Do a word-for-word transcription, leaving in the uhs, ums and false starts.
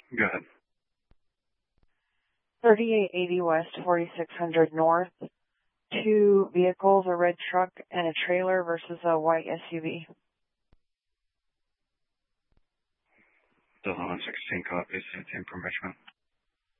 Go ahead. thirty-eight eighty west, forty-six hundred north. Two vehicles, a red truck and a trailer versus a white S U V. Delta one sixteen copies, same from Richmond.